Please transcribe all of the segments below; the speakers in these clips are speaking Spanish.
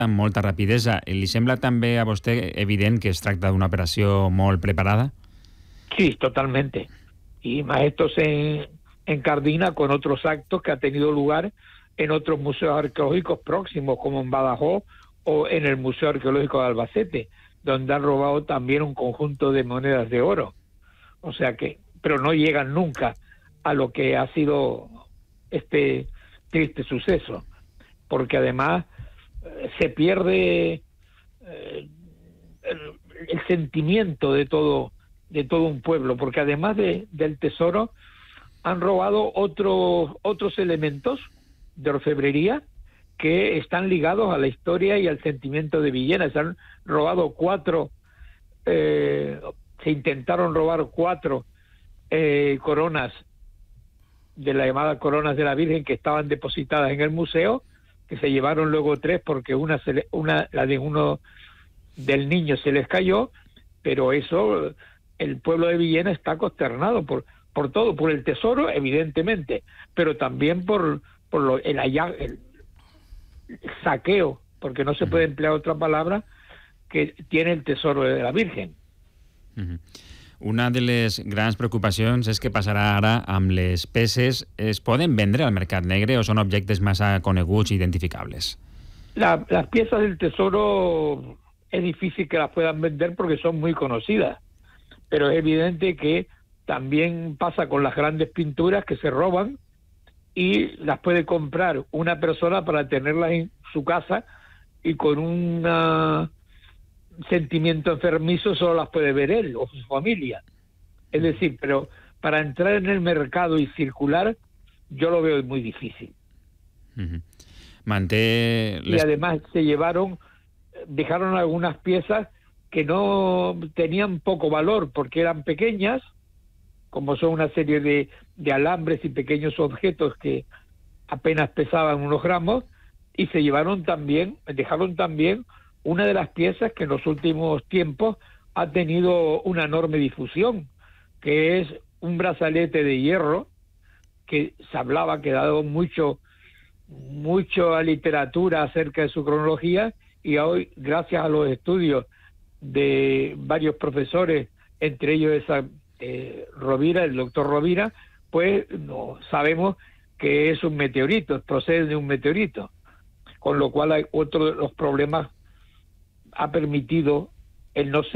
amb molta rapidesa. Li sembla també a vostè evident que es tracta d'una operació molt preparada? Sí, totalmente. Y más esto se encardina con otros actos que ha tenido lugar en otros museos arqueológicos próximos, como en Badajoz o en el Museo Arqueológico de Albacete, donde han robado también un conjunto de monedas de oro. O sea que, pero no llegan nunca a lo que ha sido este triste suceso, porque además se pierde el sentimiento de todo un pueblo, porque además del tesoro han robado otros elementos de orfebrería que están ligados a la historia y al sentimiento de Villena. Se han robado se intentaron robar 4 coronas de la llamada coronas de la Virgen que estaban depositadas en el museo, que se llevaron luego 3 porque la de uno del niño se les cayó, pero eso, el pueblo de Villena está consternado por todo, por el tesoro, evidentemente, pero también por el saqueo, porque no se puede emplear otra palabra, que tiene el tesoro de la Virgen. Una de les grans preocupacions és què passarà ara amb les peces. Es poden vendre al mercat negre o són objectes massa coneguts i identificables? Las piezas del tesoro es difícil que las puedan vender porque son muy conocidas, pero es evidente que también pasa con las grandes pinturas que se roban y las puede comprar una persona para tenerlas en su casa y con un sentimiento enfermizo solo las puede ver él o su familia. Es decir, pero para entrar en el mercado y circular yo lo veo muy difícil. Y además dejaron algunas piezas que no tenían poco valor porque eran pequeñas, como son una serie de alambres y pequeños objetos que apenas pesaban unos gramos, y dejaron también una de las piezas que en los últimos tiempos ha tenido una enorme difusión, que es un brazalete de hierro que se hablaba, que ha dado mucho a literatura acerca de su cronología, y hoy, gracias a los estudios de varios profesores, entre ellos Rovira, el doctor Rovira, pues sabemos que es un meteorito, procede de un meteorito, con lo cual hay otro de los problemas, ha permitido el no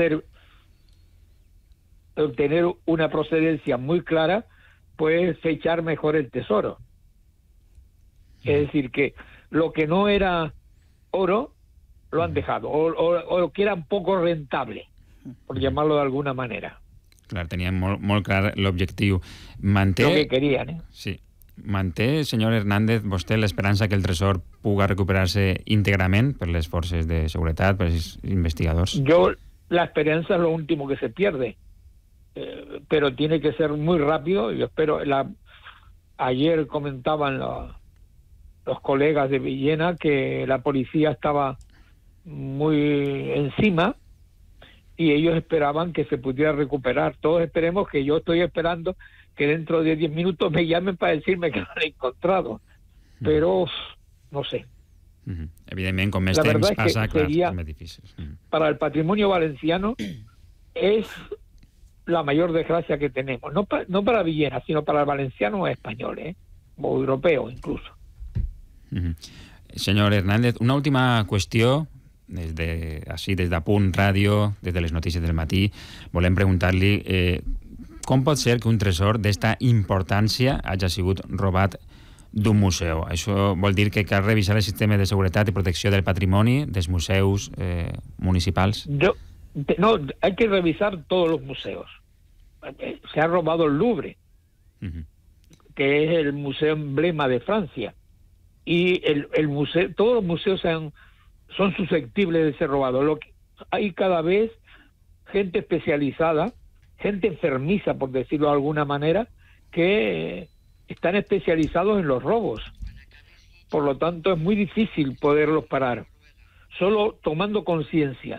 obtener una procedencia muy clara, pues fechar mejor el tesoro. Es decir, que lo que no era oro lo han dejado, o que era poco rentable, por llamarlo de alguna manera. Clar, tenien molt clar l'objectiu. Lo que querían, Sí. Manté, senyor Hernández, vostè l'esperança que el tresor puga recuperar-se íntegrament per les forces de seguretat, per els investigadors? La esperanza es lo último que se pierde, pero tiene que ser muy rápido. Yo espero, ayer comentaban los colegas de Villena que la policía estaba muy encima y ellos esperaban que se pudiera recuperar. Todos esperemos, que yo estoy esperando que dentro de 10 minutos me llamen para decirme que lo han encontrado, pero no sé. Evidentment, com més temps passa, clar, és més difícil. Para el patrimonio valenciano es la mayor desgracia que tenemos, no para Villena, sino para el valenciano español, o europeo incluso. Senyor Hernández, una última qüestió. Des d'Apunt Ràdio, des de les notícies del matí, volem preguntar-li com pot ser que un tresor d'esta importància hagi sigut robat d'un museu. Això vol dir que cal revisar el sistema de seguretat i protecció del patrimoni dels museus municipals? No, hay que revisar todos los museos. Se ha robado el Louvre, que es el museo emblema de Francia, y el museo, todos los museos son susceptibles de ser robados. Hay cada vez gente especializada, gente enfermiza, por decirlo de alguna manera, que están especializados en los robos. Por lo tanto, es muy difícil poderlos parar. Solo tomando conciencia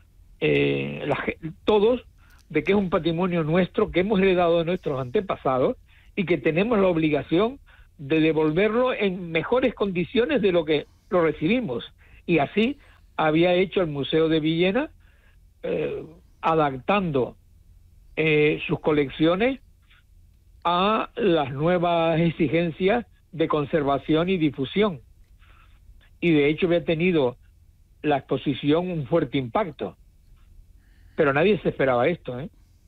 todos de que es un patrimonio nuestro, que hemos heredado de nuestros antepasados y que tenemos la obligación de devolverlo en mejores condiciones de lo que lo recibimos. Y así había hecho el Museo de Villena, adaptando sus colecciones a las nuevas exigencias de conservación y difusión. Y de hecho había tenido la exposición un fuerte impacto. Pero nadie se esperava esto,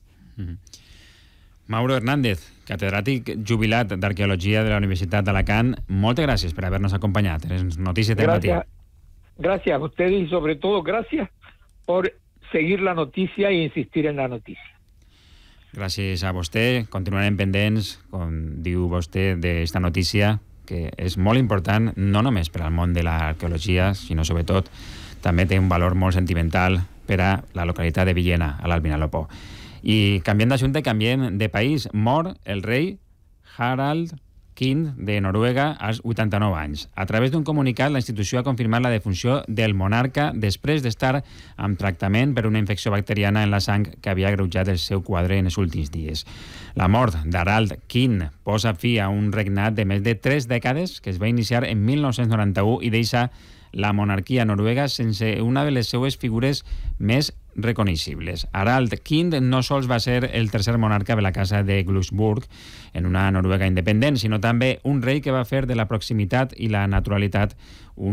Mauro Hernández, catedràtic jubilat d'Arqueologia de la Universitat d'Alacant, moltes gràcies per haver-nos acompanyat en les notícies del matí. Gracias a ustedes y sobre todo gracias por seguir la noticia e insistir en la noticia. Gràcies a vostè. Continuarem pendents, com diu vostè, d'esta notícia, que és molt important, no només per al món de l'arqueologia, sinó sobretot també té un valor molt sentimental per a la localitat de Villena, a l'Alt Vinalopó. I canviem d'assumpte, canviem de país. Mor el rei Harald V de Noruega als 89 anys. A través d'un comunicat, la institució ha confirmat la defunció del monarca després d'estar amb tractament per una infecció bacteriana en la sang que havia agreujat el seu quadre en els últims dies. La mort d'Harald V posa fi a un regnat de més de 3 dècades que es va iniciar en 1991 i deixa la monarquia noruega sense una de les seues figures més reconeixibles. Harald V no sols va ser el tercer monarca de la casa de Glücksburg en una Noruega independent, sinó també un rei que va fer de la proximitat i la naturalitat un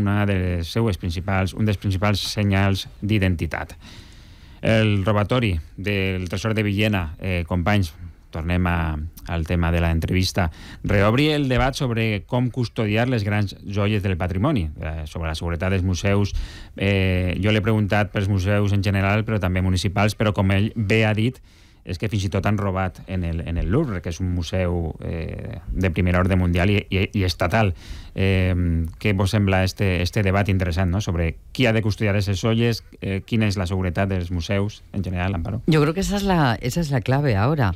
dels principals senyals d'identitat. El robatori del tresor de Villena, companys, tornem al tema de l'entrevista, reobri el debat sobre com custodiar les grans joies del patrimoni, sobre la seguretat dels museus. Jo l'he preguntat pels museus en general, però també municipals, però com ell bé ha dit, és que fins i tot han robat en el Louvre, que és un museu de primer ordre mundial i estatal. Què vos sembla este debat interessant, ¿no?, sobre qui ha de custodiar aquestes joies, quina és la seguretat dels museus en general, Amparo? Yo creo que esa es la clave ahora.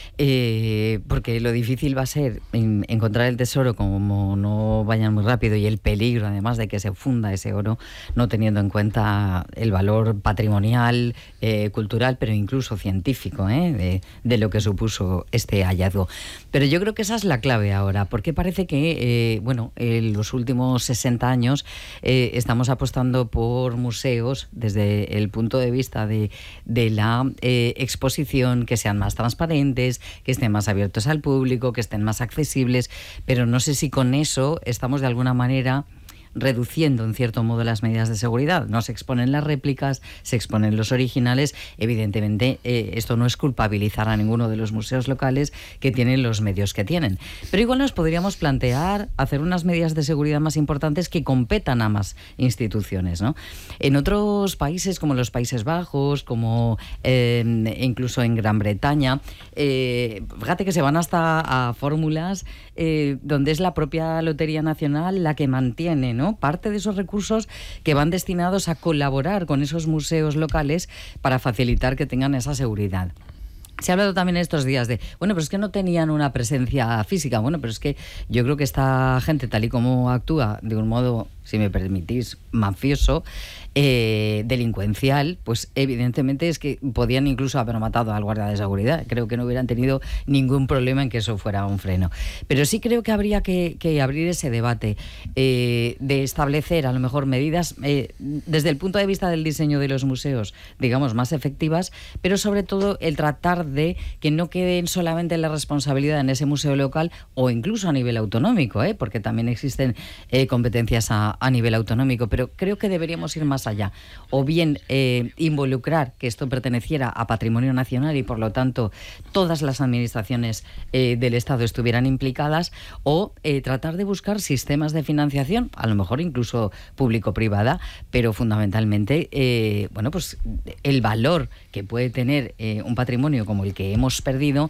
Porque lo difícil va a ser encontrar el tesoro como no vayan muy rápido, y el peligro además de que se funda ese oro, no teniendo en cuenta el valor patrimonial, cultural, pero incluso científico, de lo que supuso este hallazgo. Pero yo creo que esa es la clave ahora, porque parece que en los últimos 60 años estamos apostando por museos desde el punto de vista de la exposición, que sean más transparentes, que estén más abiertos al público, que estén más accesibles, pero no sé si con eso estamos de alguna manera reduciendo en cierto modo las medidas de seguridad. No se exponen las réplicas, se exponen los originales. Evidentemente, esto no es culpabilizar a ninguno de los museos locales que tienen los medios que tienen. Pero igual nos podríamos plantear hacer unas medidas de seguridad más importantes que competan a más instituciones, ¿no? En otros países, como los Países Bajos, como incluso en Gran Bretaña, fíjate que se van hasta a fórmulas donde es la propia Lotería Nacional la que mantiene, ¿no?, parte de esos recursos que van destinados a colaborar con esos museos locales para facilitar que tengan esa seguridad. Se ha hablado también estos días de, pero es que no tenían una presencia física. Pero es que yo creo que esta gente, tal y como actúa de un modo, si me permitís, mafioso, delincuencial, pues evidentemente es que podían incluso haber matado al guardia de seguridad. Creo que no hubieran tenido ningún problema en que eso fuera un freno. Pero sí creo que habría que abrir ese debate de establecer a lo mejor medidas desde el punto de vista del diseño de los museos, digamos, más efectivas, pero sobre todo el tratar de que no queden solamente la responsabilidad en ese museo local o incluso a nivel autonómico, porque también existen competencias a nivel autonómico, pero creo que deberíamos ir más allá, o bien involucrar que esto perteneciera a patrimonio nacional y por lo tanto todas las administraciones del Estado estuvieran implicadas, o tratar de buscar sistemas de financiación, a lo mejor incluso público-privada, pero fundamentalmente pues el valor que puede tener un patrimonio como el que hemos perdido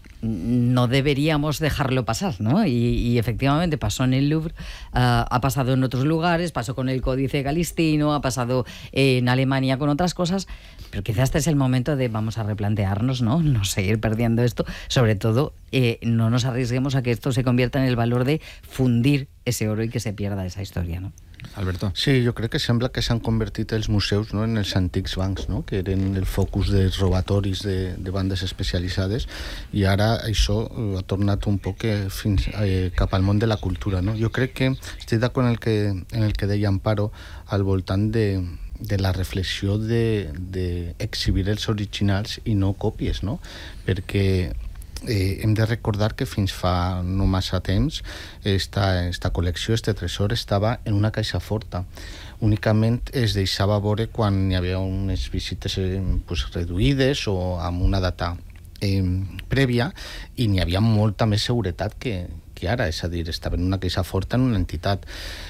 no deberíamos dejarlo pasar, ¿no? Y efectivamente pasó en el Louvre, ha pasado en otros lugares, pasó con el Códice Calistino, ha pasado en Alemania con otras cosas, pero quizás este es el momento de vamos a replantearnos, ¿no? No seguir perdiendo esto, sobre todo no nos arriesguemos a que esto se convierta en el valor de fundir ese oro i que se pierda esa història, no? Alberto. Sí, jo crec que sembla que s'han convertit els museus, no, en els antics bancs, no, que eren el focus dels robatoris de bandes especialitzades, i ara això ha tornat un poc fins cap al món de la cultura, no? Jo crec que estic d'acord en el que deia Amparo al voltant de la reflexió d'exhibir els originals i no còpies, no? Perquè hem de recordar que fins fa no massa temps esta col·lecció, este tresor, estava en una caixa forta. Únicament es deixava veure quan hi havia unes visites reduïdes o amb una data prèvia, i n'hi havia molta més seguretat que ara, és a dir, estava en una caixa forta, en una entitat.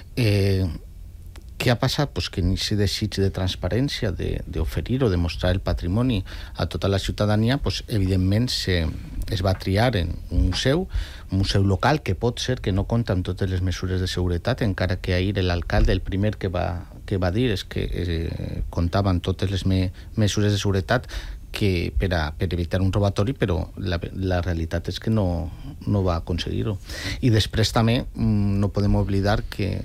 Què ha passat? Pues que en aquest desig de transparència, d'oferir o de mostrar el patrimoni a tota la ciutadania, pues, evidentment es va triar en un museu local, que pot ser que no compta amb totes les mesures de seguretat, encara que ahir l'alcalde, el primer que va dir és que comptava amb totes les mesures de seguretat que per evitar un robatori, però la realitat és que no va aconseguir-ho. I després també no podem oblidar que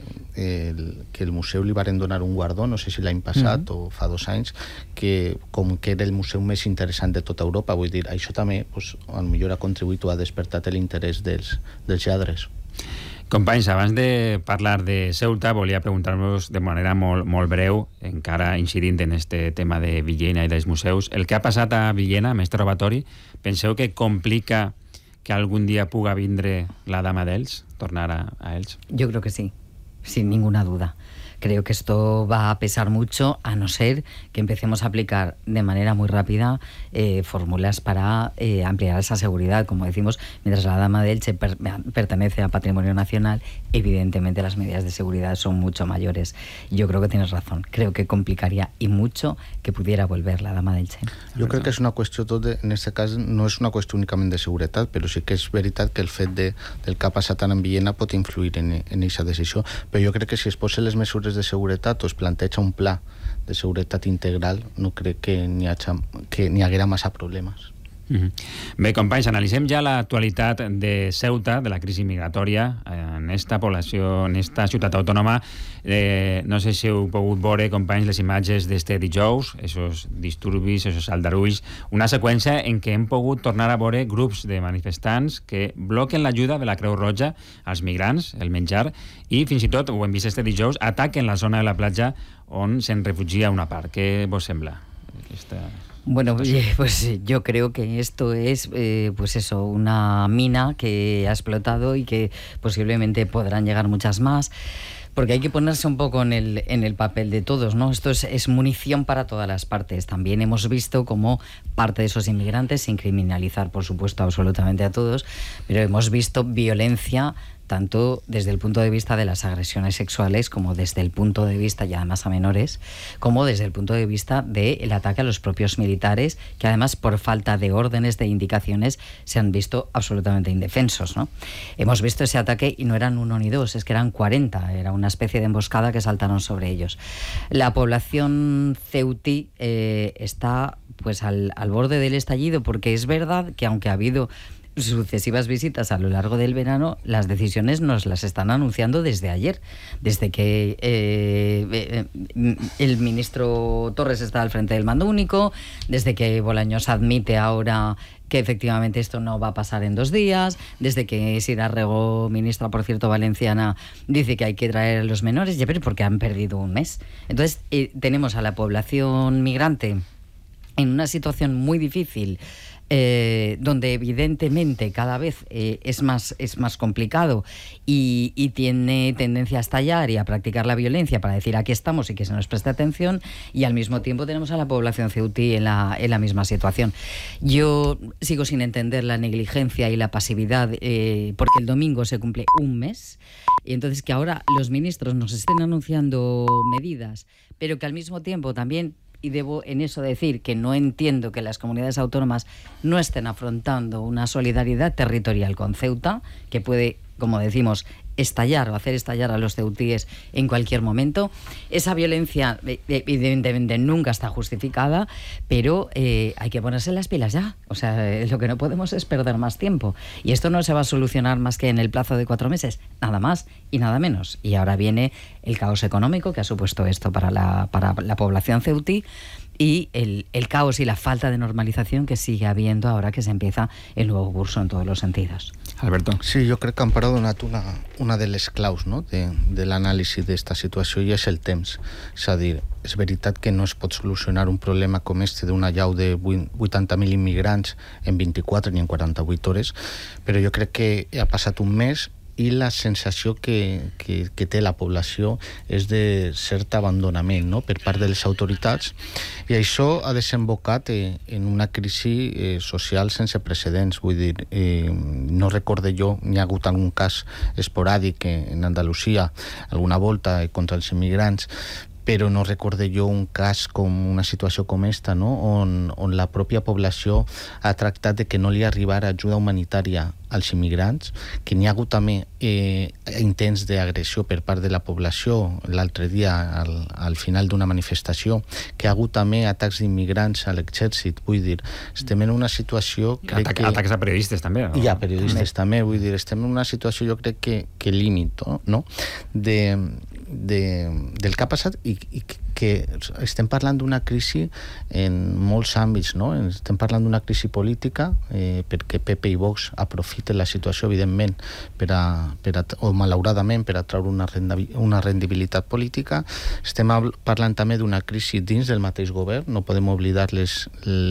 el museu li varen donar un guardó, no sé si l'any passat o fa 2 anys, que com que era el museu més interessant de tota Europa, vull dir, això també potser ha contribuït o ha despertat l'interès dels lladres. Companys, abans de parlar de Ceuta, volia preguntar-vos de manera molt breu, encara incidint en este tema de Villena i dels museus, el que ha passat a Villena amb este robatori, penseu que complica que algun dia puga vindre la dama d'Elx, tornar a Elx? Yo creo que sí, sin ninguna duda. Creo que esto va a pesar mucho, a no ser que empecemos a aplicar de manera muy rápida fórmulas para ampliar esa seguridad. Como decimos, mientras la Dama de Elche pertenece a Patrimonio Nacional, evidentemente las medidas de seguridad son mucho mayores. Yo creo que tienes razón. Creo que complicaría y mucho que pudiera volver la Dama de Elche. Jo crec que és una qüestió, en aquest cas, no és una qüestió únicament de seguretat, però sí que és veritat que el fet del que ha passat en Villena pot influir en aquesta decisió. Però jo crec que si es posen les mesures de seguretat o es planteja un pla de seguretat integral, no crec que n'hi haguera massa problemes. Bé, companys, analitzem ja l'actualitat de Ceuta, de la crisi migratòria en esta població, en esta ciutat autònoma. No sé si heu pogut veure, companys, les imatges d'este dijous, esos disturbis, esos aldarulls, una seqüència en què hem pogut tornar a veure grups de manifestants que bloquen l'ajuda de la Creu Roja als migrants, el menjar, i fins i tot, ho hem vist este dijous, ataquen la zona de la platja on se'n refugia una part. Què vos sembla? Bueno, pues yo creo que esto es una mina que ha explotado y que posiblemente podrán llegar muchas más, porque hay que ponerse un poco en el papel de todos, ¿no? Esto es munición para todas las partes. También hemos visto cómo parte de esos inmigrantes, sin criminalizar, por supuesto, absolutamente a todos, pero hemos visto violencia tanto desde el punto de vista de las agresiones sexuales como desde el punto de vista, y además a menores, como desde el punto de vista del ataque a los propios militares, que además por falta de órdenes, de indicaciones, se han visto absolutamente indefensos, ¿no? Hemos visto ese ataque y no eran 1 ni 2, es que eran 40, era una especie de emboscada que saltaron sobre ellos. La población ceutí está pues al borde del estallido, porque es verdad que aunque ha habido sucesivas visitas a lo largo del verano, las decisiones nos las están anunciando desde ayer, desde que el ministro Torres está al frente del mando único, desde que Bolaños admite ahora que efectivamente esto no va a pasar en 2 días, desde que Sira Rego, ministra, por cierto, valenciana, dice que hay que traer a los menores, ya ves, porque han perdido 1 mes. Entonces, tenemos a la población migrante en una situación muy difícil, donde evidentemente cada vez es más complicado y tiene tendencia a estallar y a practicar la violencia para decir aquí estamos y que se nos preste atención, y al mismo tiempo tenemos a la población ceutí en la misma situación. Yo sigo sin entender la negligencia y la pasividad, porque el domingo se cumple 1 mes, y entonces que ahora los ministros nos estén anunciando medidas, pero que al mismo tiempo también, y debo en eso decir que no entiendo que las comunidades autónomas no estén afrontando una solidaridad territorial con Ceuta, que puede, como decimos, estallar o hacer estallar a los ceutíes en cualquier momento. Esa violencia evidentemente nunca está justificada, pero hay que ponerse las pilas ya. O sea, lo que no podemos es perder más tiempo. Y esto no se va a solucionar más que en el plazo de 4 meses, nada más y nada menos. Y ahora viene el caos económico que ha supuesto esto para la población ceutí, y el caos y la falta de normalización que sigue habiendo ahora que se empieza el nuevo curso en todos los sentidos. Alberto. Sí, jo crec que han donat una de les claus, no?, de l'anàlisi d'esta situació, i és el temps. És a dir, és veritat que no es pot solucionar un problema com este d'una llau de 80.000 immigrants en 24 ni en 48 hores, però jo crec que ha passat un mes i la sensació que té la població és de cert abandonament, no?, per part de les autoritats, i això ha desembocat en una crisi social sense precedents. Vull dir, no recorde jo, n'hi ha hagut algun cas esporàdic en Andalusia alguna volta contra els immigrants, però no recorde jo un cas com una situació com esta, no?, on la pròpia població ha tractat de que no li arribara ajuda humanitària als immigrants, que n'hi ha hagut també intents d'agressió per part de la població l'altre dia al final d'una manifestació, que hi ha hagut també atacs d'immigrants a l'exèrcit. Vull dir, estem en una situació... Atacs a periodistes també, no? I a periodistes també, vull dir, estem en una situació jo crec que límit, no?, del que ha passat, i que estem parlant d'una crisi en molts àmbits, no? Estem parlant d'una crisi política, perquè PP i Vox aprofiten la situació, evidentment, o malauradament, per atraure una rendibilitat política. Estem parlant també d'una crisi dins del mateix govern. No podem oblidar les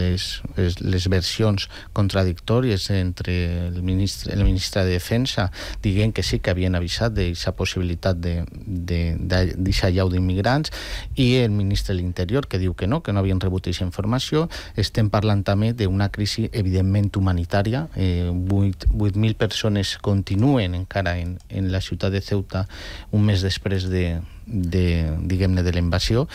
versions contradictòries entre el ministre de Defensa dient que sí que havien avisat d'aquesta possibilitat d'aquesta llau d'immigrants, i el ministre de l'Interior que diu que no havien rebut aquesta informació. Estem parlant també d'una crisi evidentment humanitària. 8.000 persones continuen encara en la ciutat de Ceuta un mes després diguem-ne, de la invasió,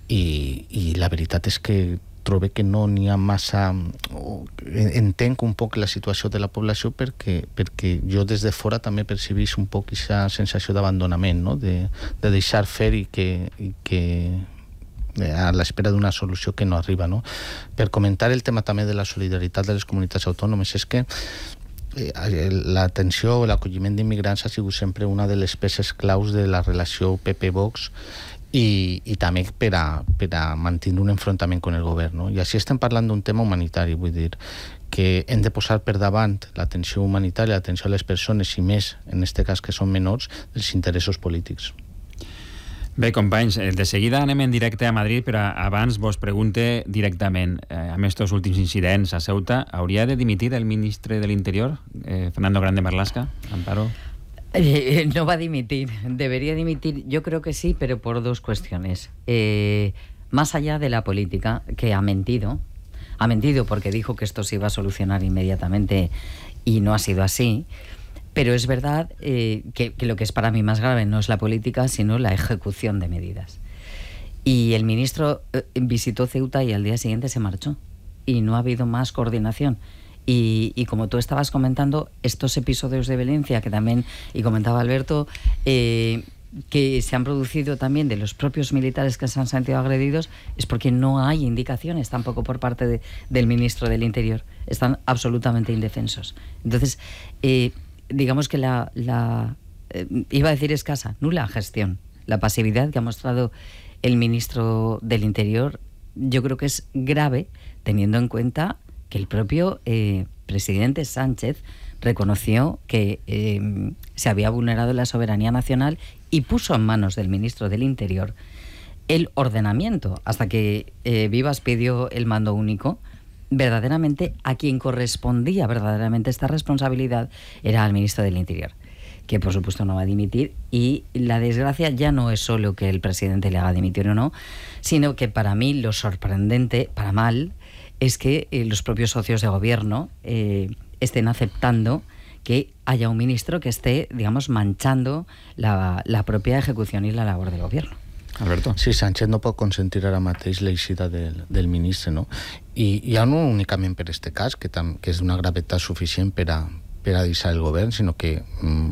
i la veritat és que trobo que no n'hi ha massa... Entenc un poc la situació de la població perquè jo des de fora també percebís un poc aquesta sensació d'abandonament, no?, de deixar fer i que a l'espera d'una solució que no arriba, no? Per comentar el tema també de la solidaritat de les comunitats autònomes, és que l'atenció o l'acolliment d'immigrants ha sigut sempre una de les peces claus de la relació PP-Vox, i també per a mantenir un enfrontament amb el govern, no? I així estem parlant d'un tema humanitari, vull dir que hem de posar per davant l'atenció humanitària, l'atenció a les persones, i més en aquest cas que són menors, dels interessos polítics. Bé, companys, de seguida anem en directe a Madrid, però abans vos pregunte directament, amb estos últims incidents a Ceuta, hauria de dimitir el ministre de l'Interior, Fernando Grande Marlaska? Amparo. No va a dimitir, debería dimitir, yo creo que sí, pero por dos cuestiones. Más allá de la política, que ha mentido porque dijo que esto se iba a solucionar inmediatamente y no ha sido así, pero es verdad que lo que es para mí más grave no es la política, sino la ejecución de medidas. Y el ministro visitó Ceuta y al día siguiente se marchó, y no ha habido más coordinación. Y como tú estabas comentando, estos episodios de violencia que también, y comentaba Alberto, que se han producido también de los propios militares que se han sentido agredidos, es porque no hay indicaciones tampoco por parte del ministro del Interior. Están absolutamente indefensos. Entonces, digamos que iba a decir escasa, nula gestión. La pasividad que ha mostrado el ministro del Interior, yo creo que es grave, teniendo en cuenta que el propio presidente Sánchez reconoció que se había vulnerado la soberanía nacional y puso en manos del ministro del Interior el ordenamiento, hasta que Vivas pidió el mando único. Verdaderamente a quien correspondía verdaderamente esta responsabilidad era al ministro del Interior, que por supuesto no va a dimitir, y la desgracia ya no es solo que el presidente le haga dimitir o no, sino que para mí lo sorprendente, para mal, es que los propios socios de gobierno estén aceptando que haya un ministro que esté, digamos, manchando la propia ejecución y la labor del gobierno. Alberto. Sí, Sánchez no pot consentir ara mateix l'eixida del ministre, no? I ja no únicament per aquest cas, que és d'una gravetat suficient per per a deixar el govern, sinó que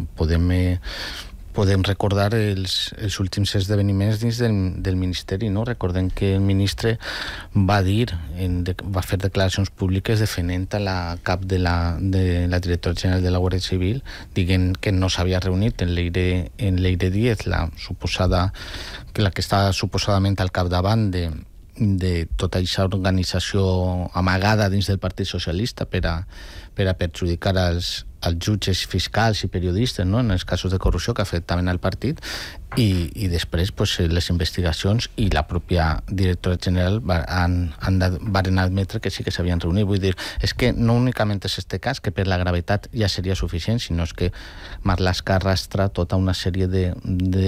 podem recordar els últims esdeveniments dins del Ministeri, no? Recordem que el ministre va fer declaracions públiques defendent a la cap de la directora general de la Guàrdia Civil, dient que no s'havia reunit en Leire Díez, la que està suposadament al capdavant de tota aquesta organització amagada dins del Partit Socialista per a perjudicar els jutges fiscals i periodistes, no? En els casos de corrupció que afectaven al partit, i després les investigacions i la pròpia directora general varen admetre que sí que s'havien reunit. Vull dir, és que no únicament és este cas, que per la gravetat ja seria suficient, sinó és que Marlaska arrastra tota una sèrie de